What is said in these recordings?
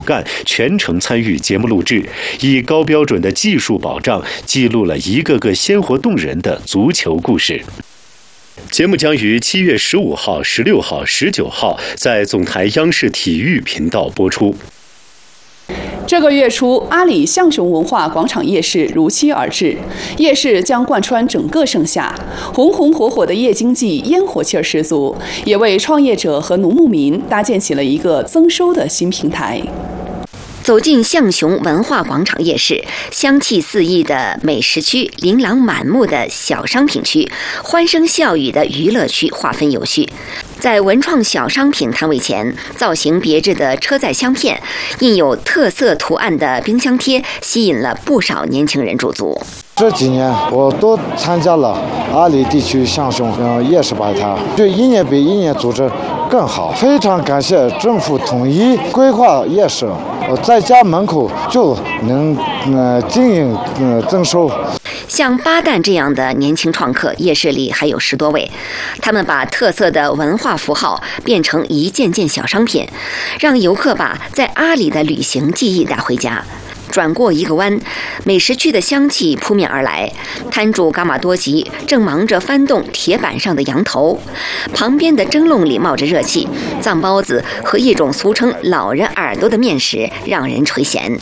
干全程参与节目录制，以高标准的技术保障，记录了一个个鲜活动人的足球故事。节目将于7月15号、16号、19号在总台央视体育频道播出。 这个月初，阿里象雄文化广场夜市如期而至，夜市将贯穿整个盛夏，红红火火的夜经济烟火气儿十足，也为创业者和农牧民搭建起了一个增收的新平台。 走进象雄文化广场夜市，香气四溢的美食区、琳琅满目的小商品区、欢声笑语的娱乐区划分有序。在文创小商品摊位前，造型别致的车载香片、印有特色图案的冰箱贴，吸引了不少年轻人驻足。 这几年我都参加了阿里地区象雄夜市摆摊，就一年比一年组织更好。非常感谢政府统一规划夜市，我在家门口就能经营增收。 像巴旦这样的年轻创客，夜市里还有10多位，他们把特色的文化符号变成一件件小商品，让游客把在阿里的旅行记忆带回家。转过一个弯，美食区的香气扑面而来。摊主伽马多吉正忙着翻动铁板上的羊头，旁边的蒸笼里冒着热气，藏包子和一种俗称老人耳朵的面食让人垂涎。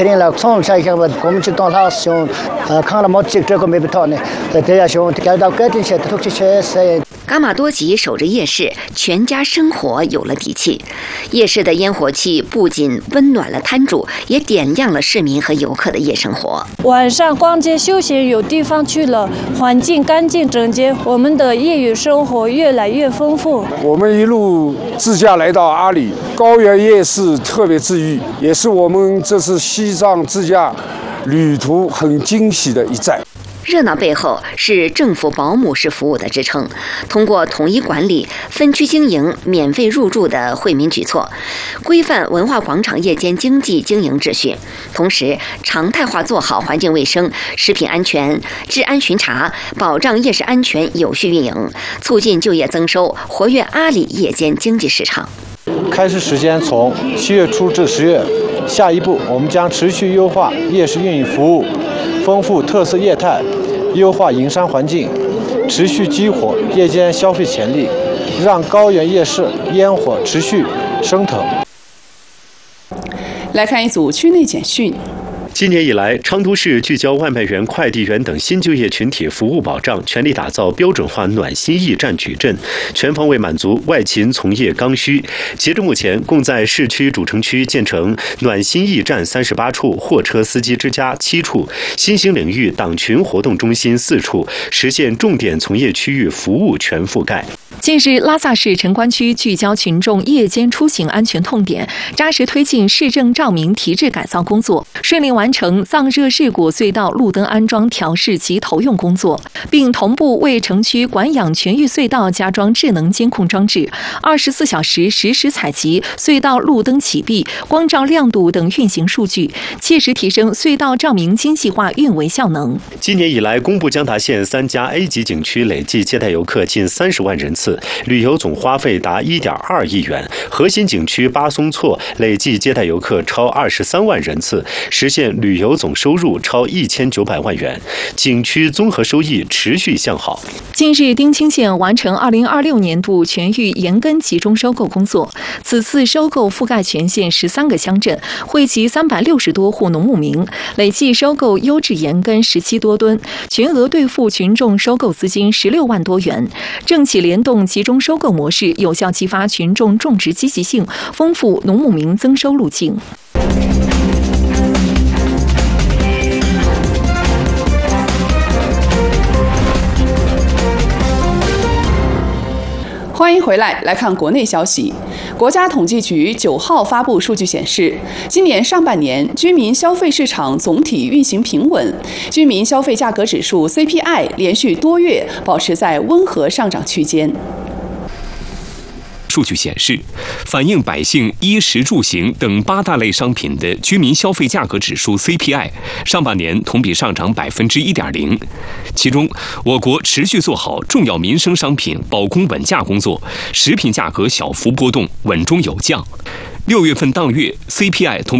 伽马多吉守着夜市，全家生活有了底气。夜市的烟火气不仅温暖了摊主，也点亮了市民和游客的夜生活。 晚上逛街休闲有地方去了，环境干净整洁，我们的业余生活越来越丰富。 我们一路自驾来到阿里高原夜市，特别治愈，也是我们这次西藏自驾旅途很惊喜的一站。 热闹背后是政府保姆式服务的支撑，通过统一管理、分区经营、免费入住的惠民举措，规范文化广场夜间经济经营秩序，同时常态化做好环境卫生、食品安全、治安巡查，保障夜市安全有序运营，促进就业增收，活跃阿里夜间经济市场。 开市时间从7月初至10月，下一步我们将持续优化夜市运营服务，丰富特色业态，优化营商环境，持续激活夜间消费潜力，让高原夜市烟火持续升腾。 来看一组区内简讯。 今年以来，昌都市聚焦外卖员、快递员等新就业群体服务保障，全力打造标准化暖心驿站矩阵，全方位满足外勤从业刚需。截至目前，共在市区主城区建成暖心驿站38处，货车司机之家7处，新兴领域党群活动中心4处，实现重点从业区域服务全覆盖。 近日，拉萨市城关区聚焦群众夜间出行安全痛点，扎实推进市政照明提质改造工作，顺利完成藏热日果隧道路灯安装调试及投用工作，并同步为城区管养全域隧道加装智能监控装置，24小时实时采集隧道路灯启闭、光照亮度等运行数据，切实提升隧道照明精细化运维效能。 今年以来，工部江达县3家 A 级景区累计接待游客近30万人次，旅游总花费达1.2亿元。核心景区巴松措累计接待游客超23万人次，实现旅游总收入超1900万元，景区综合收益持续向好。 近日，丁清县完成2026年度全域盐耕集中收购工作，此次收购覆盖全县13个乡镇，惠及360多户农牧民，累计收购优质盐耕17多吨，全额兑付群众收购资金16万多元。政企联动集中收购模式，有效激发群众种植积极性，丰富农牧民增收路径。 欢迎回来，来看国内消息。国家统计局9号发布数据显示，今年上半年居民消费市场总体运行平稳，居民消费价格指数 CPI 连续多月保持在温和上涨区间。 数据显示，反映百姓衣食住行等8大类商品的居民消费价格指数 CPI 上半年同比上涨1.0%。其中，我国持续做好重要民生商品保供稳价工作，食品价格小幅波动，稳中有降。6月份当月 CPI 同比